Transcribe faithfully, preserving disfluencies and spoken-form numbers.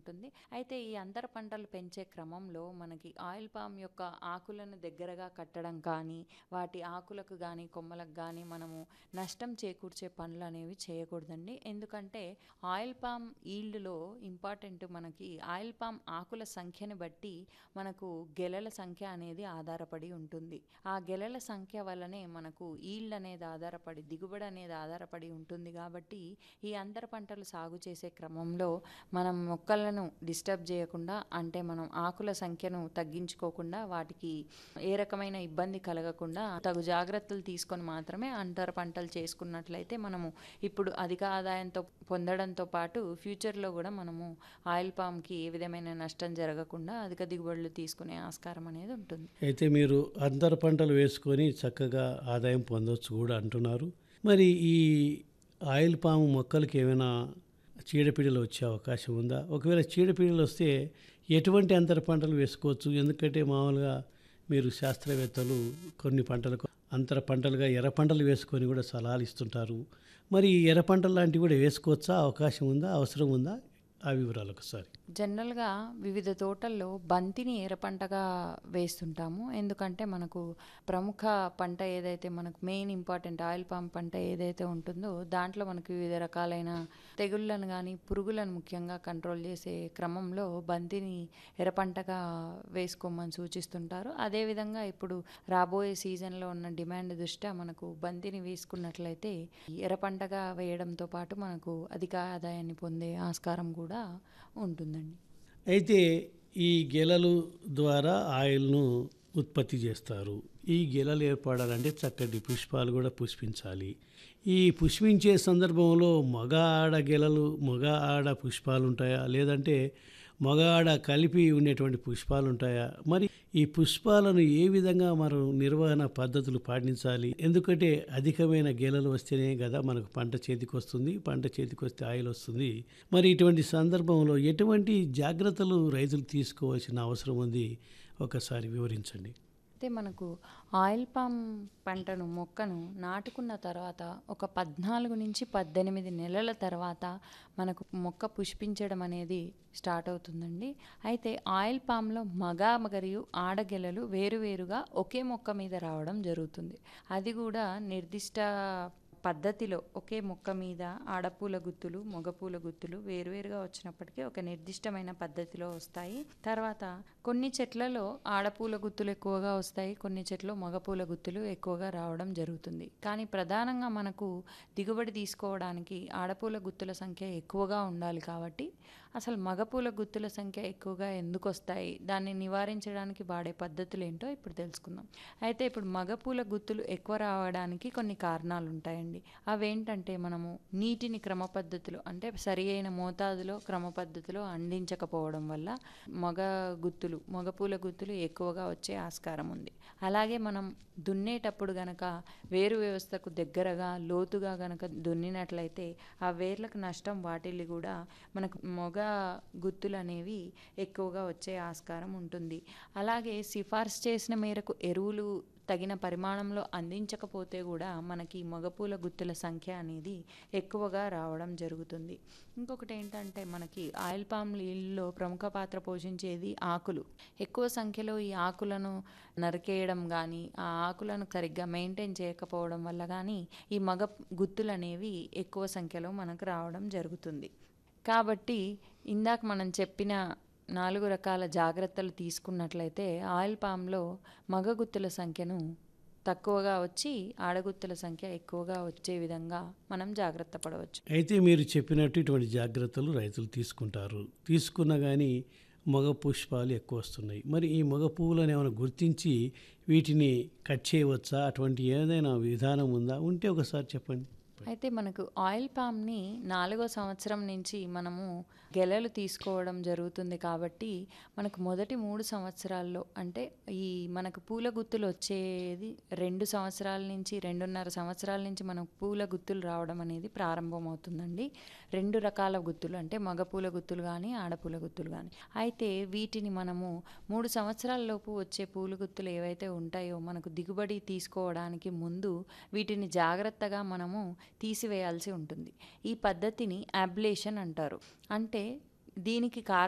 ఉంటుంది. అయితే ఈ అంతర పంటలు పెంచే క్రమంలో మనకి ఆయిల్ పామ్ యొక్క ఆకులను దగ్గరగా కట్టడం కానీ, వాటి ఆకులకు గానీ, కొమ్మలకు గానీ మనము నష్టం చేకూర్చే పనులనేవి చేయకూడదండి. ఎందుకంటే ఆయిల్ పామ్ ఈల్డ్‌లో ఇంపార్టెంట్ మనకి ఆయిల్ పామ్ ఆకుల సంఖ్యని బట్టి మనకు గెలల సంఖ్య అనేది ఆధారపడి ఉంటుంది. ఆ గెలల సంఖ్య వల్లనే మనకు ఈల్డ్ అనేది ఆధారపడి, దిగుబడి అనేది ఆధారపడి ఉంటుంది కాబట్టి ఈ అంతర పంటలు సాగు చేసే క్రమంలో మనం మొక్కలను డిస్టర్బ్ చేయకుండా, అంటే మనం ఆకుల సంఖ్యను తగ్గించుకోకుండా, వాటికి ఏ రకమైన ఇబ్బంది కలగకుండా తగు జాగ్రత్తలు తీసుకొని మాత్రమే అంతర పంటలు చేసుకున్నట్లయితే మనము ఇప్పుడు అధిక ఆదాయంతో పొందడంతో పాటు ఫ్యూచర్లో కూడా మనము ఆయిల్ పామ్కి ఏ విధమైన నష్టం జరగకుండా అధిక దిగుబడులు తీసుకునే ఆస్కారం అనేది ఉంటుంది. అయితే మీరు అంతర పంటలు వేసుకొని చక్కగా ఆదాయం పొందొచ్చు కూడా అంటున్నారు. మరి ఈ ఆయిల్ పాము మొక్కలకి ఏమైనా చీడపీడలు వచ్చే అవకాశం ఉందా? ఒకవేళ చీడపీడలు వస్తే ఎటువంటి అంతర పంటలు వేసుకోవచ్చు? ఎందుకంటే మామూలుగా మీరు శాస్త్రవేత్తలు కొన్ని పంటలకు అంతర పంటలుగా ఎర్ర పంటలు వేసుకొని కూడా సలహాలు ఇస్తుంటారు. మరి ఈ ఎర్ర పంటలు లాంటివి కూడా వేసుకోవచ్చా? అవకాశం ఉందా? అవసరం ఉందా? ఆ వివరాలు ఒకసారి. జనరల్‌గా వివిధ తోటల్లో బంతిని ఎర్ర పంటగా వేస్తుంటాము. ఎందుకంటే మనకు ప్రముఖ పంట ఏదైతే మనకు మెయిన్ ఇంపార్టెంట్ ఆయిల్ పామ్ పంట ఏదైతే ఉంటుందో దాంట్లో మనకు వివిధ రకాలైన తెగుళ్ళను గానీ, పురుగులను ముఖ్యంగా కంట్రోల్ చేసే క్రమంలో బంతిని ఎర్ర పంటగా వేసుకోమని సూచిస్తుంటారు. అదేవిధంగా ఇప్పుడు రాబోయే సీజన్‌లో ఉన్న డిమాండ్ దృష్ట్యా మనకు బంతిని వేసుకున్నట్లయితే ఎర్ర పంటగా వేయడంతో పాటు మనకు అధిక ఆదాయాన్ని పొందే ఆస్కారం కూడా ఉంటుందండి. అయితే ఈ గెలలు ద్వారా ఆయిల్‌ను ఉత్పత్తి చేస్తారు. ఈ గెలలు ఏర్పడాలంటే చక్కటి పుష్పాలు కూడా పుష్పించాలి. ఈ పుష్పించే సందర్భంలో మగ ఆడ గెలలు, మగ ఆడ పుష్పాలు ఉంటాయా? లేదంటే మగ ఆడ కలిపి ఉండేటువంటి పుష్పాలు ఉంటాయా? మరి ఈ పుష్పాలను ఏ విధంగా మనం నిర్వహణ పద్ధతులు పాటించాలి? ఎందుకంటే అధికమైన గెలలు వస్తేనే కదా మనకు పంట చేతికి వస్తుంది. పంట చేతికి వస్తే ఆయిల్ వస్తుంది. మరి ఇటువంటి సందర్భంలో ఎటువంటి జాగ్రత్తలు రైతులు తీసుకోవాల్సిన అవసరం ఉంది? ఒకసారి వివరించండి. అయితే మనకు ఆయిల్ పామ్ పంటను మొక్కను నాటుకున్న తర్వాత ఒక పద్నాలుగు నుంచి పద్దెనిమిది నెలల తర్వాత మనకు మొక్క పుష్పించడం అనేది స్టార్ట్ అవుతుందండి. అయితే ఆయిల్ పామ్లో మగ మరియు ఆడగెలలు వేరువేరుగా ఒకే మొక్క మీద రావడం జరుగుతుంది. అది కూడా నిర్దిష్ట పద్ధతిలో ఒకే మొక్క మీద ఆడపూల గుత్తులు, మగపూల గుత్తులు వేరువేరుగా వచ్చినప్పటికీ ఒక నిర్దిష్టమైన పద్ధతిలో వస్తాయి. తర్వాత కొన్ని చెట్లలో ఆడపూల గుత్తులు ఎక్కువగా వస్తాయి, కొన్ని చెట్లు మగపూల గుత్తులు ఎక్కువగా రావడం జరుగుతుంది. కానీ ప్రధానంగా మనకు దిగుబడి తీసుకోవడానికి ఆడపూల గుత్తుల సంఖ్య ఎక్కువగా ఉండాలి కాబట్టి అసలు మగపూల గుత్తుల సంఖ్య ఎక్కువగా ఎందుకు వస్తాయి, దాన్ని నివారించడానికి వాడే పద్ధతులు ఏంటో ఇప్పుడు తెలుసుకుందాం. అయితే ఇప్పుడు మగపూల గుత్తులు ఎక్కువ రావడానికి కొన్ని కారణాలు ఉంటాయండి. అవేంటంటే మనము నీటిని క్రమ పద్ధతిలో, అంటే సరి అయిన మోతాదులో క్రమ పద్ధతిలో అందించకపోవడం వల్ల మగ గుత్తులు మగపూల గుత్తులు ఎక్కువగా వచ్చే ఆస్కారం ఉంది. అలాగే మనం దున్నేటప్పుడు గనక వేరు వ్యవస్థకు దగ్గరగా లోతుగా గనక దున్నినట్లయితే ఆ వేర్లకు నష్టం వాటిల్లి కూడా మనకు మొగ గుత్తులు అనేవి ఎక్కువగా వచ్చే ఆస్కారం ఉంటుంది. అలాగే సిఫార్సు చేసిన మేరకు ఎరువులు తగిన పరిమాణంలో అందించకపోతే కూడా మనకి మగపూల గుత్తుల సంఖ్య అనేది ఎక్కువగా రావడం జరుగుతుంది. ఇంకొకటి ఏంటంటే మనకి ఆయిల్ పామ్ ఈల్డ్‌లో ప్రముఖ పాత్ర పోషించేది ఆకులు. ఎక్కువ సంఖ్యలో ఈ ఆకులను నరికేయడం కానీ, ఆ ఆకులను సరిగ్గా మెయింటైన్ చేయకపోవడం వల్ల కానీ ఈ మగ గుత్తులు అనేవి ఎక్కువ సంఖ్యలో మనకు రావడం జరుగుతుంది. కాబట్టి ఇందాక మనం చెప్పిన నాలుగు రకాల జాగ్రత్తలు తీసుకున్నట్లయితే ఆయిల్ పామ్లో మగ గుత్తుల సంఖ్యను తక్కువగా వచ్చి ఆడగుత్తుల సంఖ్య ఎక్కువగా వచ్చే విధంగా మనం జాగ్రత్త పడవచ్చు. అయితే మీరు చెప్పినట్టు ఇటువంటి జాగ్రత్తలు రైతులు తీసుకుంటారు. తీసుకున్నా కానీ మగ పుష్పాలు ఎక్కువ వస్తున్నాయి. మరి ఈ మగ పువ్వులను ఏమైనా గుర్తించి వీటిని కట్ చేయవచ్చా? అటువంటి ఏదైనా విధానం ఉందా? ఉంటే ఒకసారి చెప్పండి. అయితే మనకు ఆయిల్ పామ్ని నాలుగో సంవత్సరం నుంచి మనము గెలలు తీసుకోవడం జరుగుతుంది కాబట్టి మనకు మొదటి మూడు సంవత్సరాల్లో, అంటే ఈ మనకు పూల గుత్తులు వచ్చేది రెండు సంవత్సరాల నుంచి రెండున్నర సంవత్సరాల నుంచి మనకు పూల గుత్తులు రావడం అనేది ప్రారంభమవుతుందండి. రెండు రకాల గుత్తులు, అంటే మగ పూల గుత్తులు కానీ ఆడపూల గుత్తులు కానీ. అయితే వీటిని మనము మూడు సంవత్సరాల లోపు వచ్చే పూల గుత్తులు ఏవైతే ఉంటాయో మనకు దిగుబడి తీసుకోవడానికి ముందు వీటిని జాగ్రత్తగా మనము తీసివేయాల్సి ఉంటుంది. ఈ పద్ధతిని అబ్లేషన్ అంటారు. అంటే దీనికి కారణం